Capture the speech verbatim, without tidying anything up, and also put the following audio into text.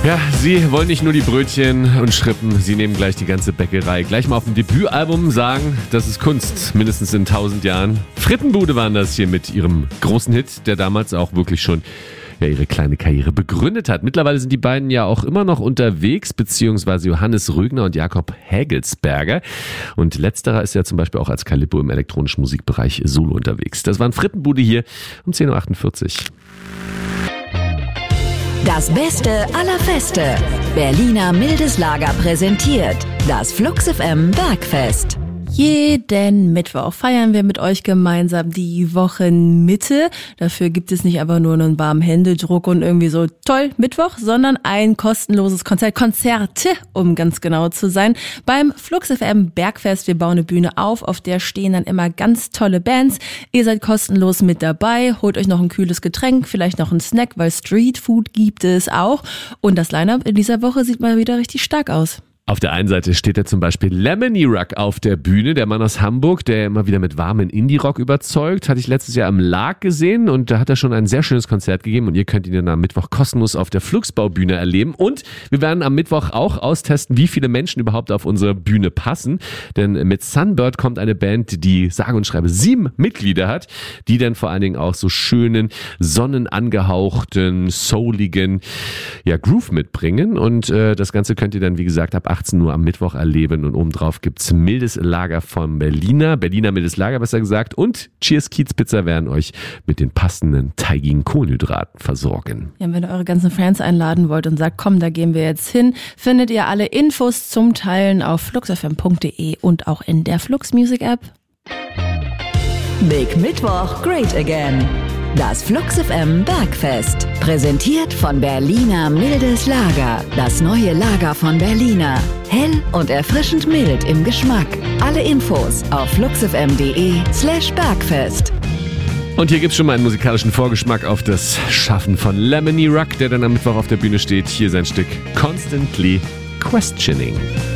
Ja, sie wollen nicht nur die Brötchen und Schrippen, sie nehmen gleich die ganze Bäckerei. Gleich mal auf dem Debütalbum sagen, das ist Kunst, mindestens in tausend Jahren. Frittenbude waren das hier mit ihrem großen Hit, der damals auch wirklich schon ja, ihre kleine Karriere begründet hat. Mittlerweile sind die beiden ja auch immer noch unterwegs, beziehungsweise Johannes Rögner und Jakob Hägelsberger. Und letzterer ist ja zum Beispiel auch als Calippo im elektronischen Musikbereich solo unterwegs. Das waren Frittenbude hier um zehn Uhr achtundvierzig. Das Beste aller Feste. Berliner Mildes Lager präsentiert das Flux F M Bergfest. Jeden Mittwoch feiern wir mit euch gemeinsam die Wochenmitte. Dafür gibt es nicht einfach nur einen warmen Händedruck und irgendwie so toll Mittwoch, sondern ein kostenloses Konzert, Konzerte, um ganz genau zu sein, beim Flux F M Bergfest. Wir bauen eine Bühne auf, auf der stehen dann immer ganz tolle Bands. Ihr seid kostenlos mit dabei, holt euch noch ein kühles Getränk, vielleicht noch einen Snack, weil Streetfood gibt es auch. Und das Line-Up in dieser Woche sieht mal wieder richtig stark aus. Auf der einen Seite steht ja zum Beispiel Lemony Ruck auf der Bühne, der Mann aus Hamburg, der immer wieder mit warmen Indie-Rock überzeugt. Hatte ich letztes Jahr im Lag gesehen und da hat er schon ein sehr schönes Konzert gegeben und ihr könnt ihn dann am Mittwoch kostenlos auf der Fluxbaubühne erleben. Und wir werden am Mittwoch auch austesten, wie viele Menschen überhaupt auf unsere Bühne passen. Denn mit Sunbird kommt eine Band, die sage und schreibe sieben Mitglieder hat, die dann vor allen Dingen auch so schönen, sonnenangehauchten, souligen ja, Groove mitbringen. Und äh, das Ganze könnt ihr dann, wie gesagt, ab achtzehn Uhr am Mittwoch erleben und obendrauf gibt's Mildes Lager von Berliner, Berliner Mildes Lager besser gesagt und Cheers Kiez Pizza werden euch mit den passenden teigigen Kohlenhydraten versorgen. Ja, wenn ihr eure ganzen Friends einladen wollt und sagt, komm, da gehen wir jetzt hin, findet ihr alle Infos zum Teilen auf flux f m punkt d e und auch in der Flux Music App. Big Mittwoch, great again. Das Flux F M Bergfest. Präsentiert von Berliner Mildes Lager. Das neue Lager von Berliner. Hell und erfrischend mild im Geschmack. Alle Infos auf fluxfm.de slash Bergfest. Und hier gibt's schon mal einen musikalischen Vorgeschmack auf das Schaffen von Lemony Ruck, der dann am Mittwoch auf der Bühne steht. Hier sein Stück Constantly Questioning.